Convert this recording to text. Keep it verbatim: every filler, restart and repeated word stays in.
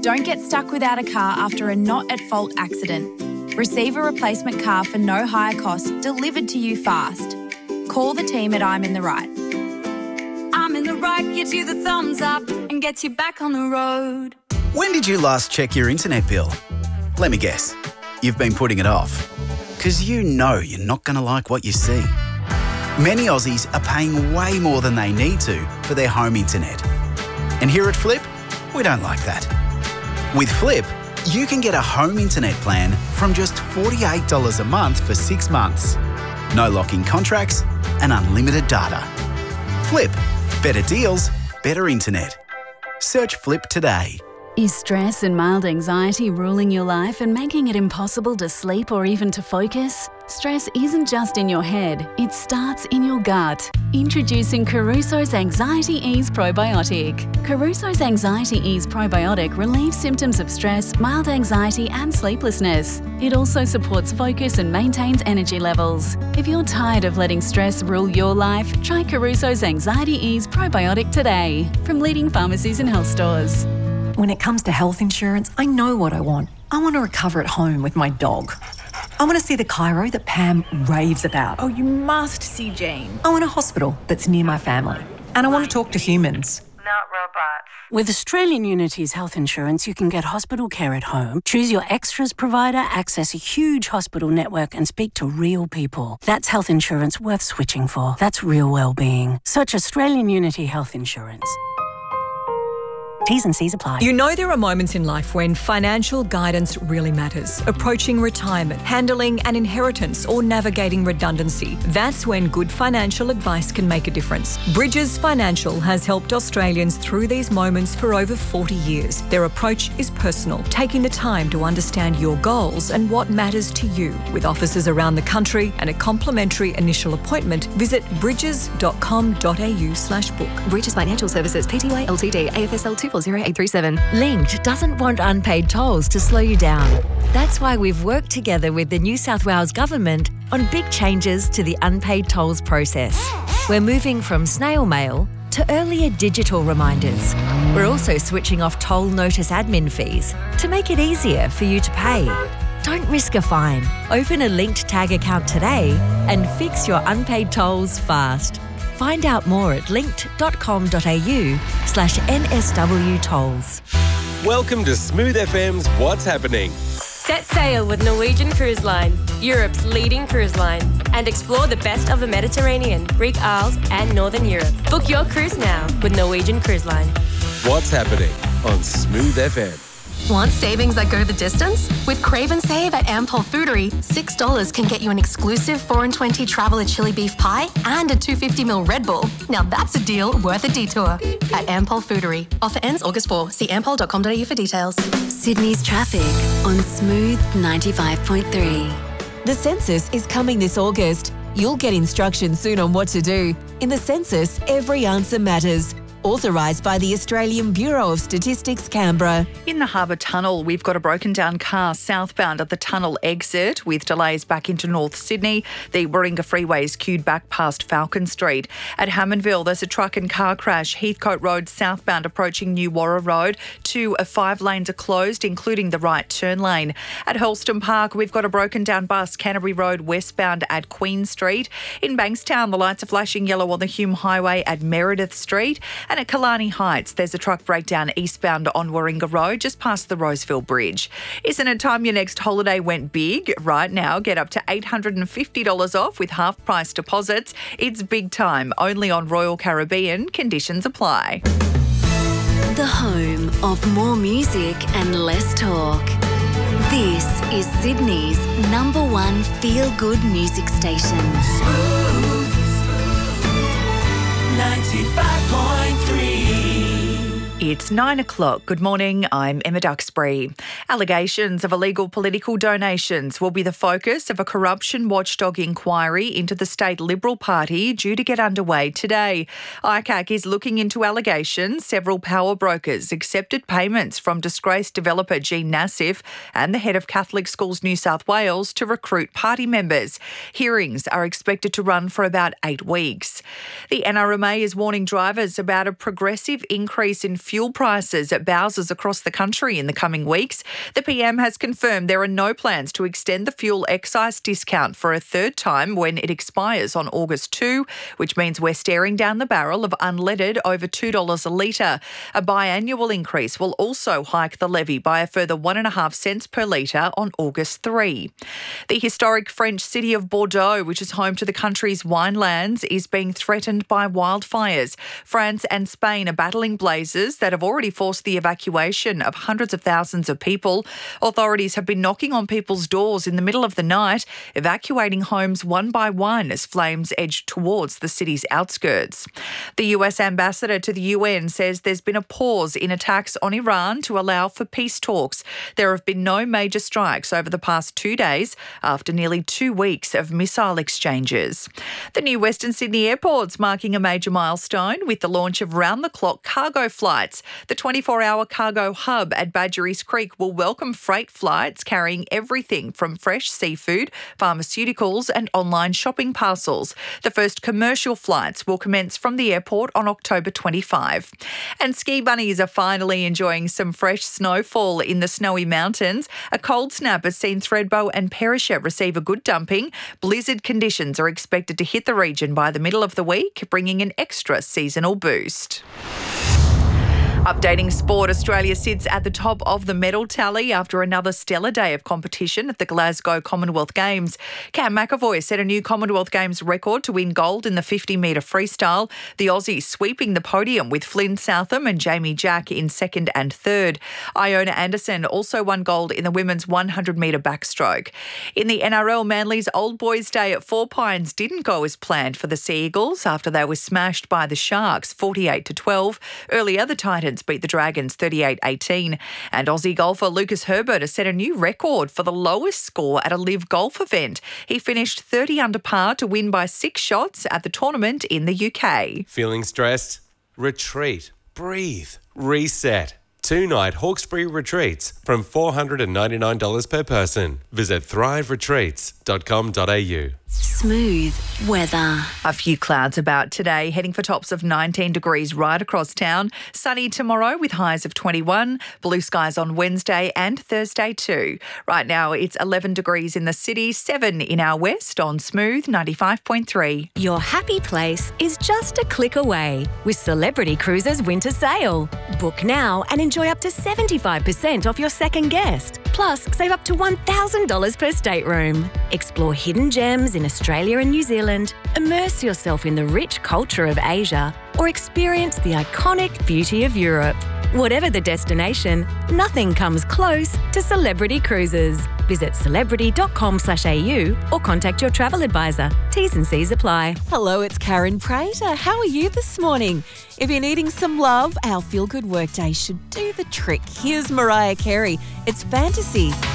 Don't get stuck without a car after a not-at-fault accident. Receive a replacement car for no higher cost delivered to you fast. Call the team at I'm in the Right. I'm in the Right gives you the thumbs up and gets you back on the road. When did you last check your internet bill? Let me guess. You've been putting it off. Because you know you're not going to like what you see. Many Aussies are paying way more than they need to for their home internet. And here at Flip, we don't like that. With Flip, you can get a home internet plan from just forty-eight dollars a month for six months. No lock-in contracts and unlimited data. Flip. Better deals, better internet. Search Flip today. Is stress and mild anxiety ruling your life and making it impossible to sleep or even to focus? Stress isn't just in your head, it starts in your gut. Introducing Caruso's Anxiety Ease Probiotic. Caruso's Anxiety Ease Probiotic relieves symptoms of stress, mild anxiety and sleeplessness. It also supports focus and maintains energy levels. If you're tired of letting stress rule your life, try Caruso's Anxiety Ease Probiotic today from leading pharmacies and health stores. When it comes to health insurance, I know what I want. I want to recover at home with my dog. I want to see the chiro that Pam raves about. Oh, you must see Jane. I want a hospital that's near my family. And I want to talk to humans. Not robots. With Australian Unity's health insurance, you can get hospital care at home, choose your extras provider, access a huge hospital network and speak to real people. That's health insurance worth switching for. That's real well-being. Search Australian Unity Health Insurance. T's and C's apply. You know there are moments in life when financial guidance really matters. Approaching retirement, handling an inheritance or navigating redundancy. That's when good financial advice can make a difference. Bridges Financial has helped Australians through these moments for over forty years. Their approach is personal, taking the time to understand your goals and what matters to you. With offices around the country and a complimentary initial appointment, visit bridges.com.au slash book. Bridges Financial Services, Pty Ltd, A F S L two four zero eight three seven. Linked doesn't want unpaid tolls to slow you down. That's why we've worked together with the New South Wales Government on big changes to the unpaid tolls process. We're moving from snail mail to earlier digital reminders. We're also switching off toll notice admin fees to make it easier for you to pay. Don't risk a fine. Open a Linked Tag account today and fix your unpaid tolls fast. Find out more at linked.com.au slash NSW tolls. Welcome to Smooth F M's What's Happening. Set sail with Norwegian Cruise Line, Europe's leading cruise line, and explore the best of the Mediterranean, Greek Isles and Northern Europe. Book your cruise now with Norwegian Cruise Line. What's Happening on Smooth F M. Want savings that go the distance? With Crave and Save at Ampol Foodery, six dollars can get you an exclusive four and twenty Traveller chili beef pie and a two hundred fifty milliliter Red Bull. Now that's a deal worth a detour. At Ampol Foodery. Offer ends August fourth. See ampol dot com dot a u for details. Sydney's traffic on Smooth ninety-five point three. The census is coming this August. You'll get instructions soon on what to do. In the census, every answer matters. Authorised by the Australian Bureau of Statistics, Canberra. In the Harbour Tunnel, we've got a broken down car southbound at the tunnel exit with delays back into North Sydney. The Warringah Freeway is queued back past Falcon Street. At Hammondville, there's a truck and car crash. Heathcote Road southbound approaching New Warra Road. Two of five lanes are closed, including the right turn lane. At Hurlston Park, we've got a broken down bus, Canterbury Road westbound at Queen Street. In Bankstown, the lights are flashing yellow on the Hume Highway at Meredith Street. And at Killarney Heights, there's a truck breakdown eastbound on Warringah Road, just past the Roseville Bridge. Isn't it time your next holiday went big? Right now, get up to eight hundred fifty dollars off with half-price deposits. It's big time, only on Royal Caribbean. Conditions apply. The home of more music and less talk. This is Sydney's number one feel-good music station. Smooth, ninety-five point three. It's nine o'clock. Good morning. I'm Emma Duxbury. Allegations of illegal political donations will be the focus of a corruption watchdog inquiry into the state Liberal Party due to get underway today. I C A C is looking into allegations several power brokers accepted payments from disgraced developer Jean Nassif and the head of Catholic Schools New South Wales to recruit party members. Hearings are expected to run for about eight weeks. The N R M A is warning drivers about a progressive increase in fuel fuel prices at Bowsers across the country in the coming weeks. The P M has confirmed there are no plans to extend the fuel excise discount for a third time when it expires on August second, which means we're staring down the barrel of unleaded over two dollars a litre. A biannual increase will also hike the levy by a further one and a half cents per litre on August third. The historic French city of Bordeaux, which is home to the country's winelands, is being threatened by wildfires. France and Spain are battling blazes that have already forced the evacuation of hundreds of thousands of people. Authorities have been knocking on people's doors in the middle of the night, evacuating homes one by one as flames edge towards the city's outskirts. The U S ambassador to the U N says there's been a pause in attacks on Iran to allow for peace talks. There have been no major strikes over the past two days after nearly two weeks of missile exchanges. The new Western Sydney Airport's marking a major milestone with the launch of round-the-clock cargo flights. The twenty-four hour cargo hub at Badger East Creek will welcome freight flights carrying everything from fresh seafood, pharmaceuticals and online shopping parcels. The first commercial flights will commence from the airport on October twenty-fifth. And ski bunnies are finally enjoying some fresh snowfall in the snowy mountains. A cold snap has seen Thredbo and Perisher receive a good dumping. Blizzard conditions are expected to hit the region by the middle of the week, bringing an extra seasonal boost. Updating sport, Australia sits at the top of the medal tally after another stellar day of competition at the Glasgow Commonwealth Games. Cam McAvoy set a new Commonwealth Games record to win gold in the fifty metre freestyle. The Aussies sweeping the podium with Flynn Southam and Jamie Jack in second and third. Iona Anderson also won gold in the women's one hundred metre backstroke. In the N R L, Manly's Old Boys Day at Four Pines didn't go as planned for the Sea Eagles after they were smashed by the Sharks forty-eight to twelve. Earlier, the Titans beat the Dragons thirty-eight eighteen. And Aussie golfer Lucas Herbert has set a new record for the lowest score at a live golf event. He finished thirty under par to win by six shots at the tournament in the U K. Feeling stressed? Retreat. Breathe. Reset. Two-night Hawkesbury retreats from four hundred ninety-nine dollars per person. Visit thrive retreats dot com dot a u. Smooth weather. A few clouds about today, heading for tops of nineteen degrees right across town. Sunny tomorrow with highs of twenty-one. Blue skies on Wednesday and Thursday too. Right now it's eleven degrees in the city, seven in our west on Smooth ninety-five point three. Your happy place is just a click away with Celebrity Cruises Winter Sale. Book now and enjoy up to seventy-five percent off your second guest. Plus, save up to one thousand dollars per stateroom. Explore hidden gems in Australia and New Zealand, immerse yourself in the rich culture of Asia, or experience the iconic beauty of Europe. Whatever the destination, nothing comes close to Celebrity Cruises. Visit celebrity dot com slash a u or contact your travel advisor. T's and C's apply. Hello, it's Karen Prater. How are you this morning? If you're needing some love, our Feel Good Workday should do the trick. Here's Mariah Carey. It's Fantasy.